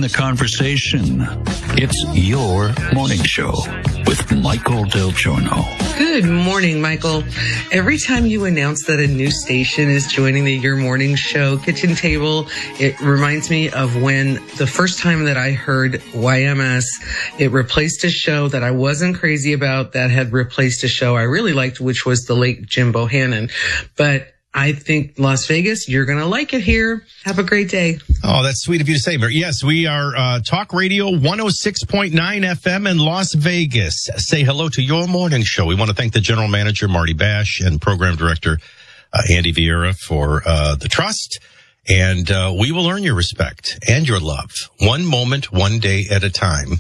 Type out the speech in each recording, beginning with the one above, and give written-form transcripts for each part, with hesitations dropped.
the conversation. It's your morning show with Michael Del Giorno. Good morning, Michael. Every time you announce that a new station is joining the Your Morning Show kitchen table, it reminds me of when the first time that I heard YMS, it replaced a show that I wasn't crazy about that had replaced a show I really liked, which was the late Jim Bohannon. But I think Las Vegas, you're going to like it here. Have a great day. Oh, that's sweet of you to say, Mary. Yes, we are Talk Radio 106.9 FM in Las Vegas. Say hello to your morning show. We want to thank the general manager, Marty Bash, and program director, Andy Vieira, for the trust. And we will earn your respect and your love, one moment, one day at a time,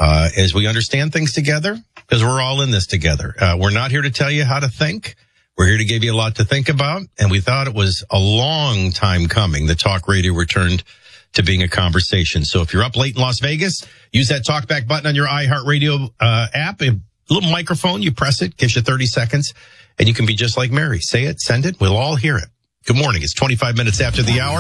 as we understand things together, because we're all in this together. We're not here to tell you how to think. We're here to give you a lot to think about, and we thought it was a long time coming. The Talk Radio returned to being a conversation. So if you're up late in Las Vegas, use that talkback button on your iHeartRadio app. A little microphone, you press it, gives you 30 seconds, and you can be just like Mary. Say it, send it, we'll all hear it. Good morning. It's 25 minutes after the hour.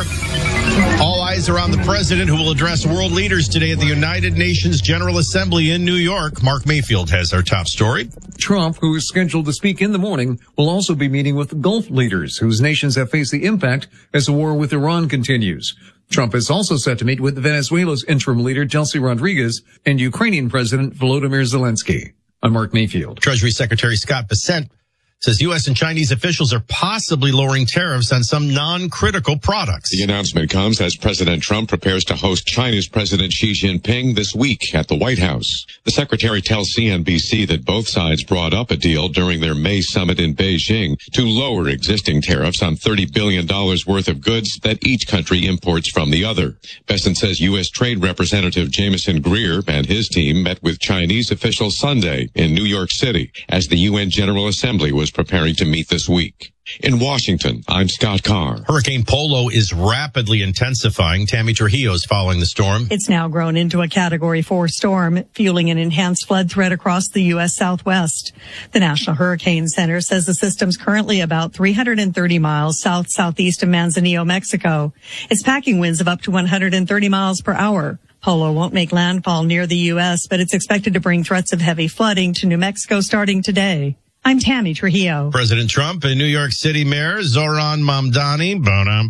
All eyes are on the president, who will address world leaders today at the United Nations General Assembly in New York. Mark Mayfield has our top story. Trump, who is scheduled to speak in the morning, will also be meeting with Gulf leaders whose nations have faced the impact as the war with Iran continues. Trump is also set to meet with Venezuela's interim leader, Delcy Rodriguez, and Ukrainian President Volodymyr Zelensky. I'm Mark Mayfield. Treasury Secretary Scott Bessent says U.S. and Chinese officials are possibly lowering tariffs on some non-critical products. The announcement comes as President Trump prepares to host China's President Xi Jinping this week at the White House. The secretary tells CNBC that both sides brought up a deal during their May summit in Beijing to lower existing tariffs on $30 billion worth of goods that each country imports from the other. Bessent says U.S. Trade Representative Jameson Greer and his team met with Chinese officials Sunday in New York City as the UN General Assembly was preparing to meet this week. In Washington, I'm Scott Carr. Hurricane Polo is rapidly intensifying. Tammy Trujillo is following the storm. It's now grown into a Category 4 storm, fueling an enhanced flood threat across the U.S. Southwest. The National Hurricane Center says the system's currently about 330 miles south-southeast of Manzanillo, Mexico. It's packing winds of up to 130 miles per hour. Polo won't make landfall near the U.S., but it's expected to bring threats of heavy flooding to New Mexico starting today. I'm Tammy Trujillo. President Trump and New York City Mayor Zohran Mamdani,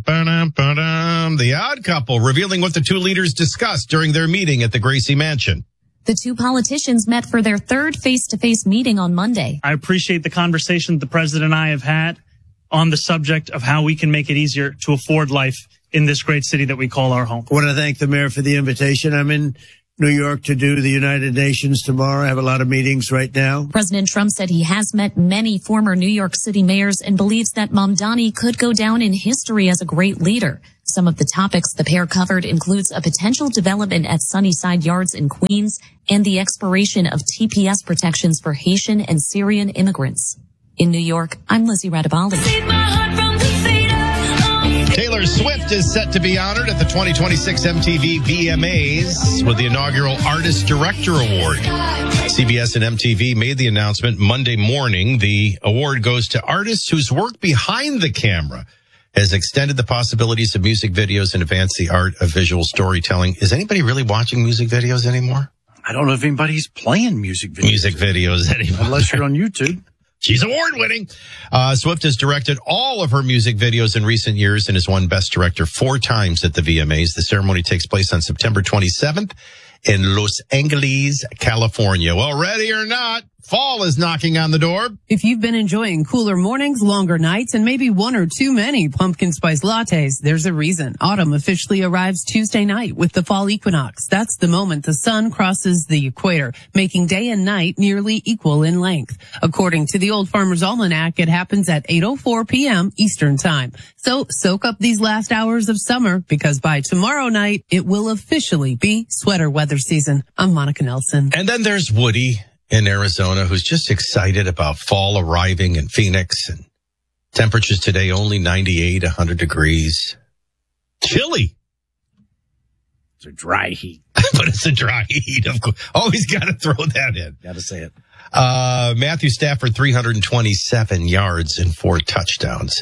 the odd couple, revealing what the two leaders discussed during their meeting at the Gracie Mansion. The two politicians met for their third face-to-face meeting on Monday. I appreciate the conversation the president and I have had on the subject of how we can make it easier to afford life in this great city that we call our home. I want to thank the mayor for the invitation. I'm in New York to do the United Nations tomorrow. I have a lot of meetings right now. President Trump said he has met many former New York City mayors and believes that Mamdani could go down in history as a great leader. Some of the topics the pair covered includes a potential development at Sunnyside Yards in Queens and the expiration of TPS protections for Haitian and Syrian immigrants. In New York, I'm Lizzie Radabali. Taylor Swift is set to be honored at the 2026 MTV VMAs with the inaugural Artist Director Award. CBS and MTV made the announcement Monday morning. The award goes to artists whose work behind the camera has extended the possibilities of music videos and advanced the art of visual storytelling. Is anybody really watching music videos anymore? I don't know if anybody's playing music videos anymore. Unless you're on YouTube. She's award-winning. Swift has directed all of her music videos in recent years and has won Best Director 4 times at the VMAs. The ceremony takes place on September 27th in Los Angeles, California. Well, ready or not, fall is knocking on the door. If you've been enjoying cooler mornings, longer nights, and maybe one or too many pumpkin spice lattes, there's a reason. Autumn officially arrives Tuesday night with the fall equinox. That's the moment the sun crosses the equator, making day and night nearly equal in length. According to the Old Farmer's Almanac, it happens at 8:04 p.m. Eastern Time. So soak up these last hours of summer, because by tomorrow night, it will officially be sweater weather season. I'm Monica Nelson. And then there's Woody in Arizona, who's just excited about fall arriving in Phoenix. And temperatures today only 98, 100 degrees. Chilly. It's a dry heat. But it's a dry heat, of course. Always got to throw that in. Got to say it. Matthew Stafford, 327 yards and 4 touchdowns.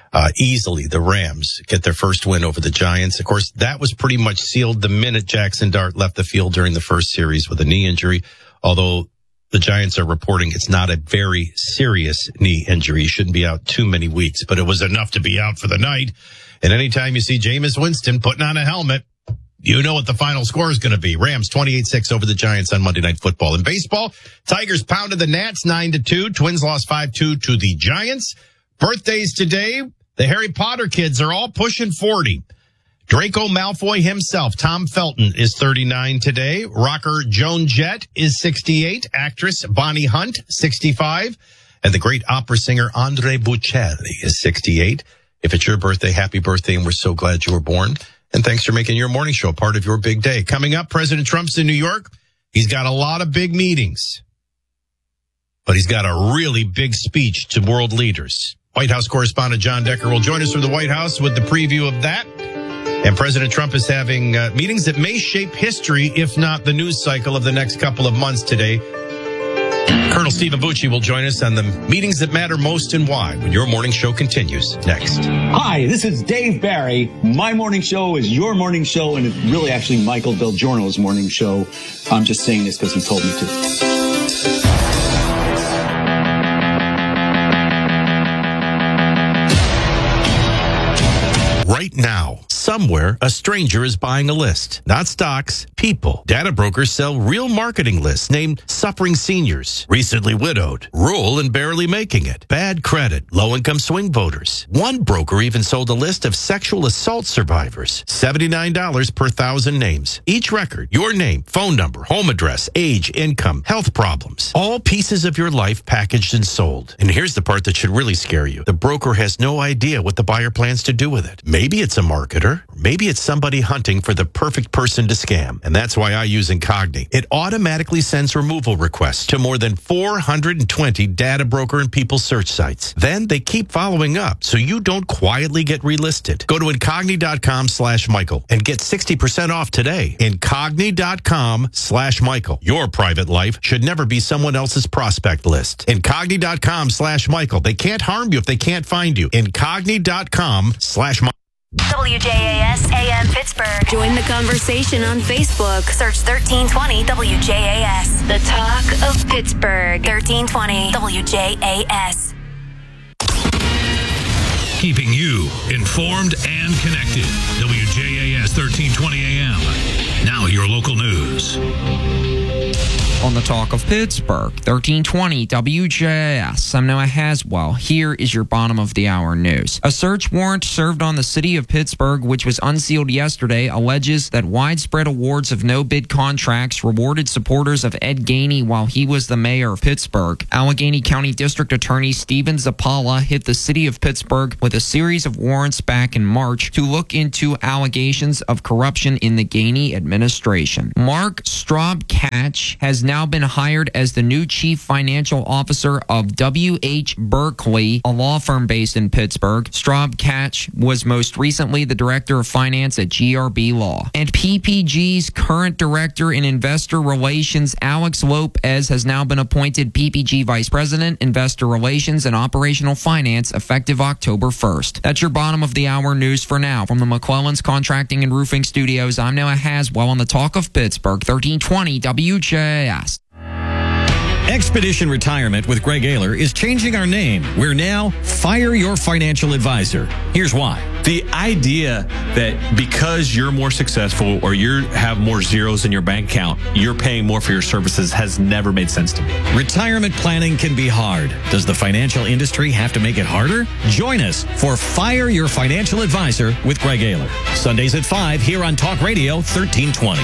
easily the Rams get their first win over the Giants. Of course, that was pretty much sealed the minute Jackson Dart left the field during the first series with a knee injury, although the Giants are reporting it's not a very serious knee injury. He shouldn't be out too many weeks, but it was enough to be out for the night. And anytime you see Jameis Winston putting on a helmet, you know what the final score is going to be. Rams 28-6 over the Giants on Monday Night Football. In baseball, Tigers pounded the Nats 9-2. Twins lost 5-2 to the Giants. Birthdays today, the Harry Potter kids are all pushing 40. Draco Malfoy himself, Tom Felton, is 39 today. Rocker Joan Jett is 68. Actress Bonnie Hunt, 65. And the great opera singer Andre Bocelli is 68. If it's your birthday, happy birthday, and we're so glad you were born. And thanks for making your morning show part of your big day. Coming up, President Trump's in New York. He's got a lot of big meetings, but he's got a really big speech to world leaders. White House correspondent John Decker will join us from the White House with the preview of that. And President Trump is having meetings that may shape history, if not the news cycle of the next couple of months today. Colonel Stephen Bucci will join us on the meetings that matter most and why when your morning show continues next. Hi, this is Dave Barry. My morning show is your morning show, and it's really actually Michael Del Giorno's morning show. I'm just saying this because he told me to. Right now, somewhere, a stranger is buying a list. Not stocks, people. Data brokers sell real marketing lists named Suffering Seniors, Recently Widowed, Rural and Barely Making It, Bad Credit, Low-Income Swing Voters. One broker even sold a list of sexual assault survivors. $79 per 1,000 names. Each record, your name, phone number, home address, age, income, health problems. All pieces of your life packaged and sold. And here's the part that should really scare you. The broker has no idea what the buyer plans to do with it. Maybe it's a marketer. Maybe it's somebody hunting for the perfect person to scam. And that's why I use Incogni. It automatically sends removal requests to more than 420 data broker and people search sites. Then they keep following up so you don't quietly get relisted. Go to Incogni.com/Michael and get 60% off today. Incogni.com/Michael. Your private life should never be someone else's prospect list. Incogni.com/Michael. They can't harm you if they can't find you. Incogni.com/Michael. WJAS AM Pittsburgh. Join the conversation on Facebook. Search 1320 WJAS. The talk of Pittsburgh. 1320 WJAS. Keeping you informed and connected. WJAS 1320 AM. Now your local news. On the talk of Pittsburgh, 1320 WJAS. I'm Noah Haswell. Here is your bottom of the hour news. A search warrant served on the city of Pittsburgh, which was unsealed yesterday, alleges that widespread awards of no-bid contracts rewarded supporters of Ed Gainey while he was the mayor of Pittsburgh. Allegheny County District Attorney Steven Zappala hit the city of Pittsburgh with a series of warrants back in March to look into allegations of corruption in the Gainey administration. Mark Straubkatch has now been hired as the new chief financial officer of W.H. Berkeley, a law firm based in Pittsburgh. Straubkatch was most recently the director of finance at GRB Law. And PPG's current director in investor relations, Alex Lopez, has now been appointed PPG vice president, investor relations, and operational finance effective October 1st. That's your bottom of the hour news for now. From the McClellan's Contracting and Roofing Studios, I'm Noah Haswell on the Talk of Pittsburgh, 1320 WJAS. Expedition Retirement with Greg Ayler is changing our name. We're now Fire Your Financial Advisor. Here's why. The idea that because you're more successful or you have more zeros in your bank account, you're paying more for your services has never made sense to me. Retirement planning can be hard. Does the financial industry have to make it harder? Join us for Fire Your Financial Advisor with Greg Ayler. Sundays at 5 here on Talk Radio 1320.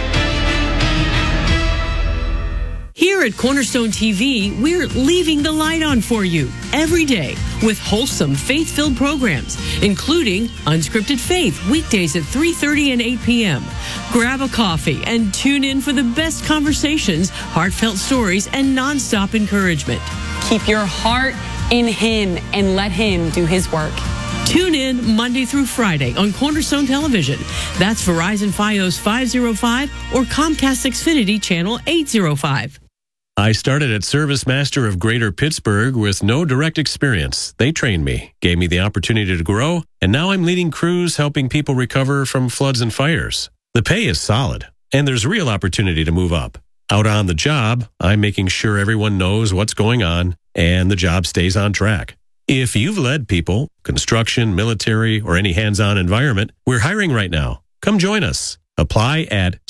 Here at Cornerstone TV, we're leaving the light on for you every day with wholesome, faith-filled programs, including Unscripted Faith, weekdays at 3:30 and 8 p.m. Grab a coffee and tune in for the best conversations, heartfelt stories, and nonstop encouragement. Keep your heart in Him and let Him do His work. Tune in Monday through Friday on Cornerstone Television. That's Verizon Fios 505 or Comcast Xfinity Channel 805. I started at Service Master of Greater Pittsburgh with no direct experience. They trained me, gave me the opportunity to grow, and now I'm leading crews helping people recover from floods and fires. The pay is solid, and there's real opportunity to move up. Out on the job, I'm making sure everyone knows what's going on and the job stays on track. If you've led people, construction, military, or any hands-on environment, we're hiring right now. Come join us. Apply at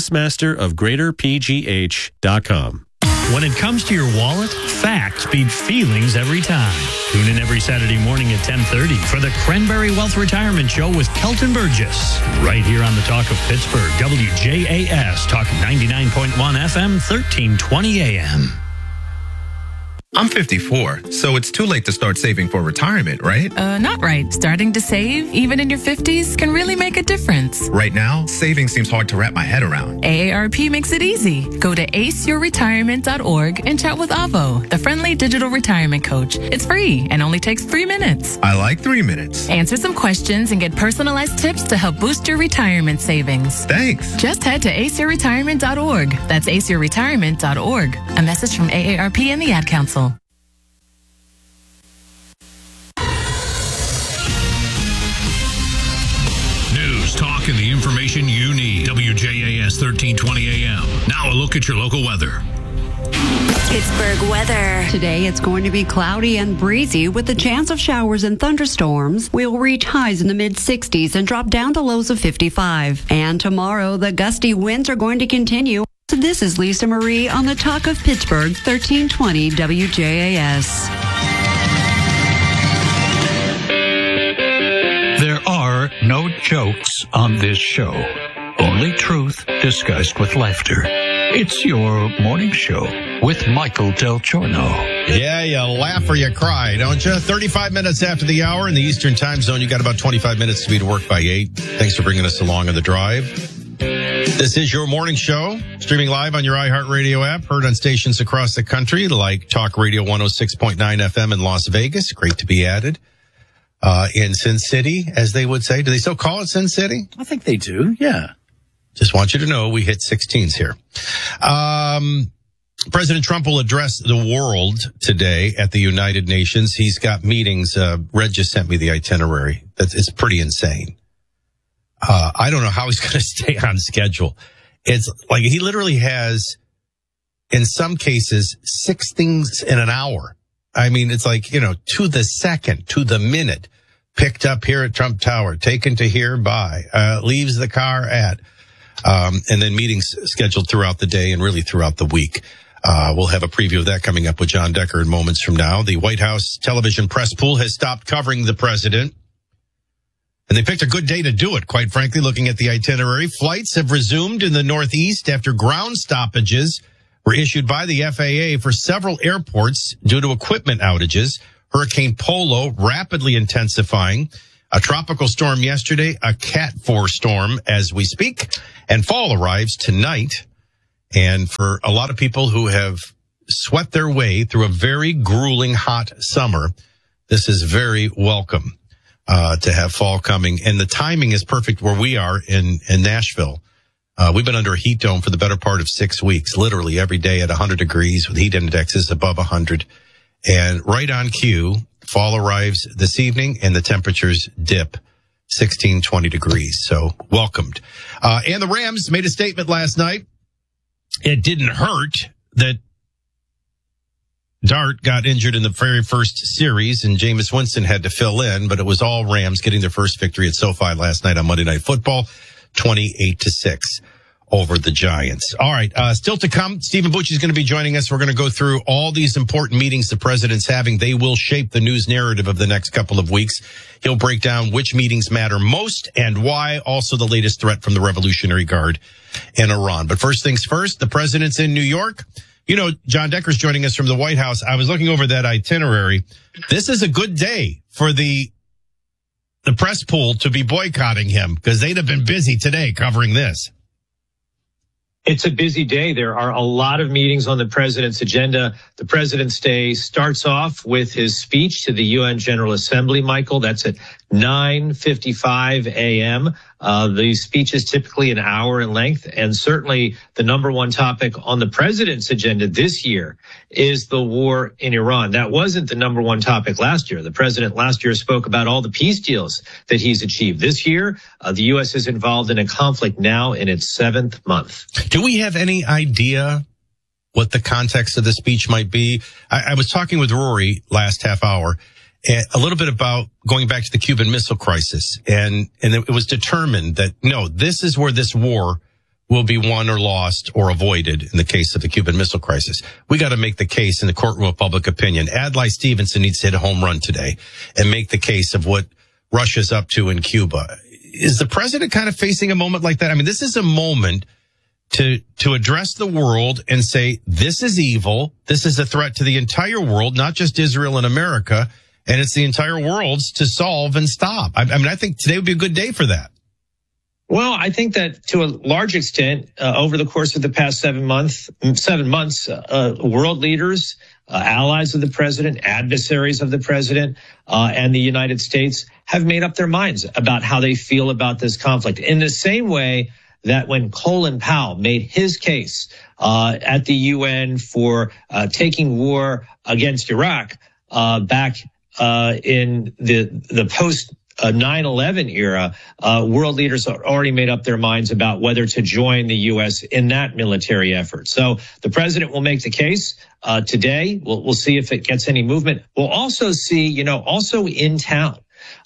servicemasterofgreaterpgh.com. When it comes to your wallet, facts beat feelings every time. Tune in every Saturday morning at 10:30 for the Cranberry Wealth Retirement Show with Kelton Burgess. Right here on the Talk of Pittsburgh, WJAS, Talk 99.1 FM, 1320 AM. I'm 54, so it's too late to start saving for retirement, right? Not right. Starting to save, even in your 50s, can really make a difference. Right now, saving seems hard to wrap my head around. AARP makes it easy. Go to aceyourretirement.org and chat with Avo, the friendly digital retirement coach. It's free and only takes 3 minutes. I like 3 minutes. Answer some questions and get personalized tips to help boost your retirement savings. Thanks. Just head to aceyourretirement.org. That's aceyourretirement.org. A message from AARP and the Ad Council. Talk and the information you need. WJAS 1320 AM. Now a look at your local weather. Pittsburgh weather. Today it's going to be cloudy and breezy with the chance of showers and thunderstorms. We'll reach highs in the mid-60s and drop down to lows of 55. And tomorrow the gusty winds are going to continue. This is Lisa Marie on the Talk of Pittsburgh, 1320 WJAS. There are no jokes on this show. Only truth discussed with laughter. It's your morning show with Michael Del Giorno. Yeah, you laugh or you cry, don't you? 35 minutes after the hour in the Eastern Time Zone. You got about 25 minutes to be to work by 8. Thanks for bringing us along on the drive. This is your morning show, streaming live on your iHeartRadio app, heard on stations across the country like Talk Radio 106.9 FM in Las Vegas. Great to be added. In Sin City, as they would say. Do they still call it Sin City? I think they do, yeah. Just want you to know we hit 16s here. President Trump will address the world today at the United Nations. He's got meetings. Red just sent me the itinerary. It's pretty insane. I don't know how he's going to stay on schedule. It's like he literally has, in some cases, 6 things in an hour. I mean, it's like, to the second, to the minute, picked up here at Trump Tower, taken to here by, leaves the car at, and then meetings scheduled throughout the day and really throughout the week. We'll have a preview of that coming up with John Decker in moments from now. The White House television press pool has stopped covering the president. And they picked a good day to do it, quite frankly, looking at the itinerary. Flights have resumed in the Northeast after ground stoppages were issued by the FAA for several airports due to equipment outages. Hurricane Polo rapidly intensifying. A tropical storm yesterday, a Cat 4 storm as we speak, and fall arrives tonight. And for a lot of people who have sweat their way through a very grueling hot summer, this is very welcome to have fall coming. And the timing is perfect where we are in Nashville. We've been under a heat dome for the better part of 6 weeks, literally every day at 100 degrees with heat indexes above 100. And right on cue, fall arrives this evening and the temperatures dip 16, 20 degrees. So welcomed. And the Rams made a statement last night. It didn't hurt that Dart got injured in the very first series and Jameis Winston had to fill in, but it was all Rams getting their first victory at SoFi last night on Monday Night Football. 28-6 over the Giants. All right. Still to come, Stephen Bucci is going to be joining us. We're going to go through all these important meetings the president's having. They will shape the news narrative of the next couple of weeks. He'll break down which meetings matter most and why. Also the latest threat from the Revolutionary Guard in Iran. But first things first, the president's in New York. John Decker's joining us from the White House. I was looking over that itinerary. This is a good day for the press pool to be boycotting him because they'd have been busy today covering this. It's a busy day. There are a lot of meetings on the president's agenda. The President's Day starts off with his speech to the UN General Assembly, Michael. That's at 9:55 a.m. The speech is typically an hour in length, and certainly the number one topic on the president's agenda this year is the war in Iran. That wasn't the number one topic last year. The president last year spoke about all the peace deals that he's achieved. This year, the U.S. is involved in a conflict now in its 7th month. Do we have any idea what the context of the speech might be? I was talking with Rory last half hour a little bit about going back to the Cuban Missile Crisis, and it was determined that, no, this is where this war will be won or lost or avoided in the case of the Cuban Missile Crisis. We got to make the case in the courtroom of public opinion. Adlai Stevenson needs to hit a home run today and make the case of what Russia's up to in Cuba. Is the president kind of facing a moment like that? I mean, this is a moment to address the world and say, this is evil. This is a threat to the entire world, not just Israel and America. And it's the entire world's to solve and stop. I mean, I think today would be a good day for that. Well, I think that to a large extent, over the course of the past 7 months, world leaders, allies of the president, adversaries of the president, and the United States have made up their minds about how they feel about this conflict. In the same way that when Colin Powell made his case at the UN for taking war against Iraq back in the post 9/11 era, world leaders have already made up their minds about whether to join the U.S. in that military effort. So the president will make the case today. We'll see if it gets any movement. We'll also see, also in town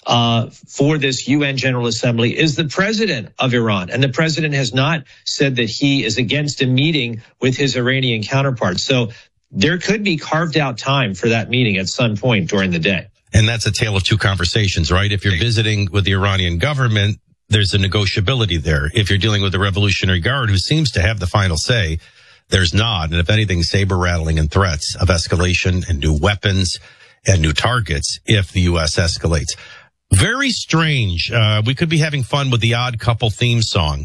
for this UN General Assembly is the president of Iran. And the president has not said that he is against a meeting with his Iranian counterpart. So there could be carved out time for that meeting at some point during the day. And that's a tale of two conversations, right? If you're visiting with the Iranian government, there's a negotiability there. If you're dealing with the Revolutionary Guard, who seems to have the final say, there's not. And if anything, saber rattling and threats of escalation and new weapons and new targets if the U.S. escalates. Very strange. We could be having fun with the Odd Couple theme song.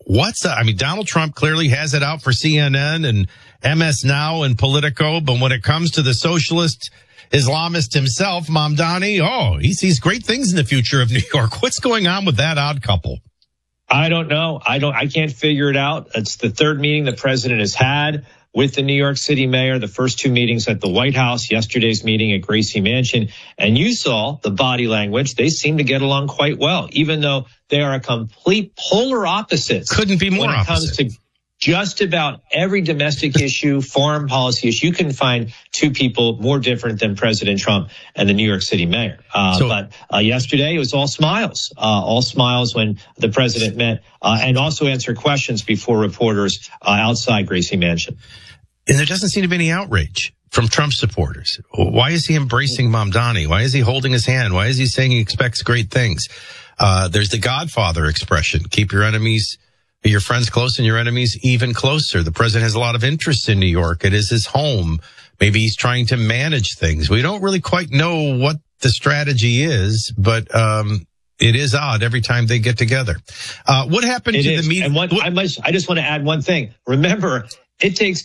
Donald Trump clearly has it out for CNN and MS Now and Politico, but when it comes to the socialist Islamist himself, Mamdani, he sees great things in the future of New York. What's going on with that Odd Couple? I don't know. I can't figure it out. It's the third meeting the president has had with the New York City mayor, the first two meetings at the White House, yesterday's meeting at Gracie Mansion. And you saw the body language. They seem to get along quite well, even though they are a complete polar opposites. Couldn't be more opposite. When it comes to just about every domestic issue, foreign policy issue, you can find two people more different than President Trump and the New York City mayor. But yesterday it was all smiles when the president met and also answered questions before reporters outside Gracie Mansion. And there doesn't seem to be any outrage from Trump supporters. Why is he embracing Mamdani? Why is he holding his hand? Why is he saying he expects great things? There's the Godfather expression. Keep your friends close and your enemies even closer. The president has a lot of interest in New York. It is his home. Maybe he's trying to manage things. We don't really quite know what the strategy is, but it is odd every time they get together. What happened to the meeting? I just want to add one thing. Remember, it takes